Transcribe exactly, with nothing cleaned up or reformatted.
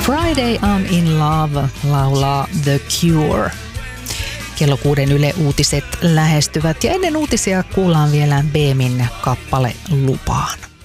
Friday I'm in love laulaa The Cure. Kello kuuden Yle Uutiset lähestyvät ja ennen uutisia kuullaan vielä B M in kappale Lupaan.